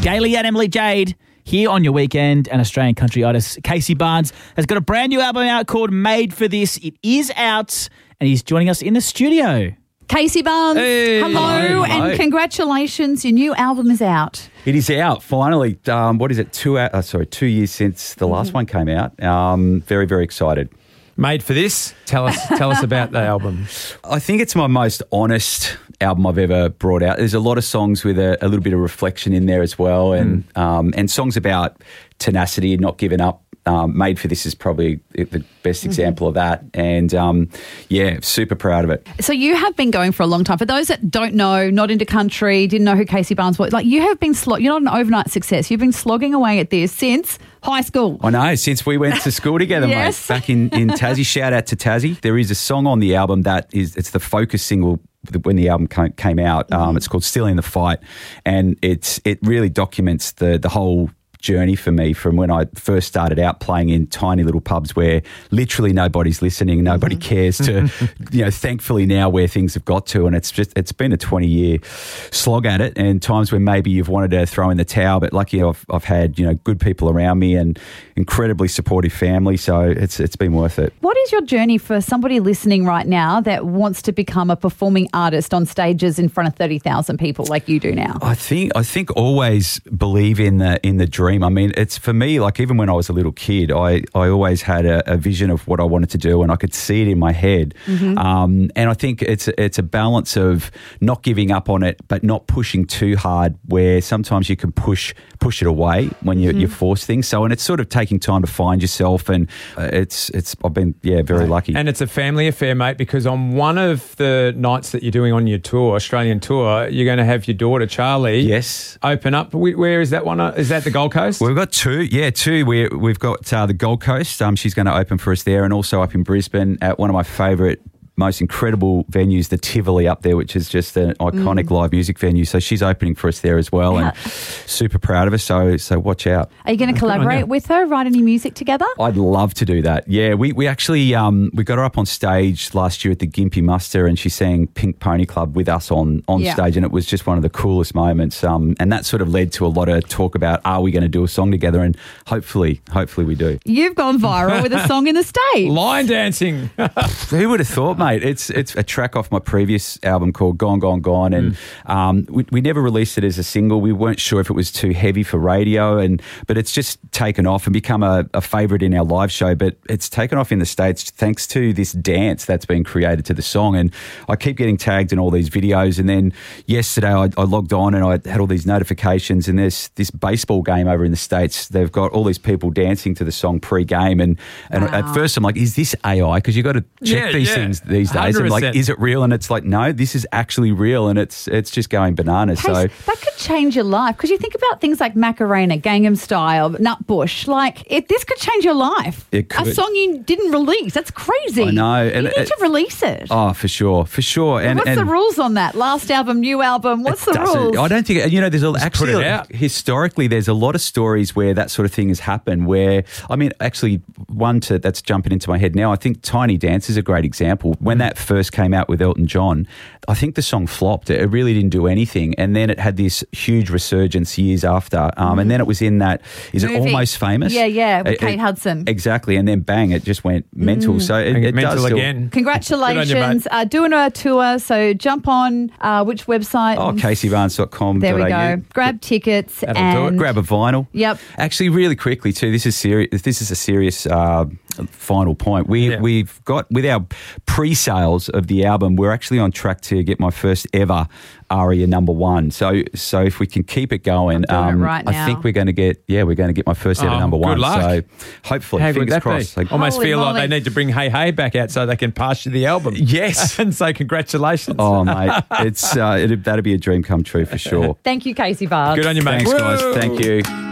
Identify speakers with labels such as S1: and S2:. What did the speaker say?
S1: Gaily and Emily Jade here on your weekend, and Australian country artist Casey Barnes has got a brand new album out called Made for This. It is out, and he's joining us in the studio.
S2: Casey Barnes,
S3: Hey.
S2: hello, and congratulations. Your new album is out.
S3: It is out, finally. What is it, 2 years since the last one came out. Very, very excited.
S4: Made for This. Tell us about the album.
S3: I think it's my most honest album I've ever brought out. There's a lot of songs with a little bit of reflection in there as well, and songs about tenacity and not giving up. Made for This is probably the best example of that, and super proud of it.
S2: So you have been going for a long time. For those that don't know, not into country, didn't know who Casey Barnes was, like you have been, you're not an overnight success. You've been slogging away at this since high school.
S3: I know, since we went to school together,
S2: Yes.
S3: mate, back in Tassie. Shout out to Tassie. There is a song on the album it's the focus single when the album came out. It's called Still in the Fight, and it really documents the whole journey for me from when I first started out playing in tiny little pubs where literally nobody's listening, nobody cares, to thankfully now where things have got to, and it's been a 20-year slog at it, and times when maybe you've wanted to throw in the towel, but lucky I've had good people around me and incredibly supportive family, so it's been worth it.
S2: What is your journey for somebody listening right now that wants to become a performing artist on stages in front of 30,000 people like you do now?
S3: I think always believe in the dream. I mean, it's for me, like even when I was a little kid, I always had a vision of what I wanted to do, and I could see it in my head. And I think it's a balance of not giving up on it, but not pushing too hard, where sometimes you can push it away when you force things. So, and it's sort of taking time to find yourself, and I've been very lucky.
S4: And it's a family affair, mate, because on one of the nights that you're doing on your tour, Australian tour, you're going to have your daughter Charlie.
S3: Yes.
S4: Open up. Where is that one? Is that the Gold Coast?
S3: Well, we've got two. We've got the Gold Coast. She's going to open for us there, and also up in Brisbane at one of my favourite, most incredible venues, the Tivoli up there, which is just an iconic live music venue. So she's opening for us there as well, and super proud of her. So watch out.
S2: Are you going to collaborate with her, write any music together?
S3: I'd love to do that. Yeah, we actually we got her up on stage last year at the Gympie Muster, and she sang Pink Pony Club with us on stage, and it was just one of the coolest moments. And that sort of led to a lot of talk about, are we going to do a song together? And hopefully we do.
S2: You've gone viral with a song in the States.
S4: Line dancing.
S3: Who would have thought, mate? It's a track off my previous album called Gone, Gone, Gone, and we never released it as a single. We weren't sure if it was too heavy for radio, but it's just taken off and become a favourite in our live show. But it's taken off in the States thanks to this dance that's been created to the song, and I keep getting tagged in all these videos. And then yesterday I logged on and I had all these notifications, and there's this baseball game over in the States. They've got all these people dancing to the song pre-game, and at first I'm like, is this AI? Because you've got to check these things these days.
S4: 100%.
S3: I'm like, is it real? And it's like, no, this is actually real, and it's just going bananas.
S2: Hey,
S3: So
S2: that could change your life, because you think about things like Macarena, Gangnam Style, Nutbush. Like, this could change your life.
S3: It could.
S2: A song you didn't release. That's crazy.
S3: I know.
S2: You
S3: And
S2: need to release it.
S3: Oh, for sure. And
S2: what's the rules on that? Last album, new album. What's the rules?
S3: I don't think, there's actually,
S4: put it out.
S3: Historically, there's a lot of stories where that sort of thing has happened where, actually one that's jumping into my head now, I think Tiny Dance is a great example. When that first came out with Elton John, I think the song flopped. It really didn't do anything. And then it had this huge resurgence years after. And then it was in that,
S2: Movie.
S3: It Almost Famous?
S2: Yeah, with Kate Hudson.
S3: Exactly. And then bang, it just went mental. So it
S4: mental
S3: does still,
S4: again.
S2: Congratulations. Doing a tour, so jump on which website?
S3: CaseyBarnes.com.au.
S2: There we go. Grab tickets and
S3: grab a vinyl.
S2: Yep.
S3: Actually, really quickly too, this is serious. This is a serious final point. We've got, with our pre-sales of the album, we're actually on track to get my first ever ARIA #1. So if we can keep it going,
S2: I'm doing it right
S3: I
S2: now.
S3: think we're going to get my first ever #1.
S4: Good luck.
S3: So hopefully,
S4: How good
S3: fingers
S4: that
S3: crossed.
S4: be? Almost
S2: Holy
S4: feel
S2: moly.
S4: like they need to bring Hey Hey back out so they can pass you the album.
S3: Yes.
S4: And say congratulations.
S3: Oh mate, it's that'd be a dream come true for sure.
S2: Thank you, Casey Barnes.
S4: Good on you, mate.
S3: Thanks guys.
S4: Woo!
S3: Thank you.